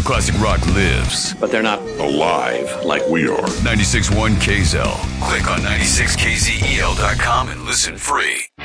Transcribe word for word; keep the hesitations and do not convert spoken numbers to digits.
Classic rock lives. But they're not alive like we are. ninety-six point one K Z L. Click on ninety-six K Z E L dot com and listen free.